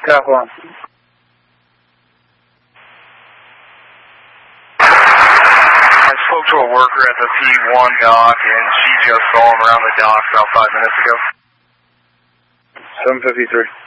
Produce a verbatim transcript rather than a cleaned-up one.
South one. I spoke to a worker at the P one dock, and she just saw him around the docks about five minutes ago. seven fifty-three.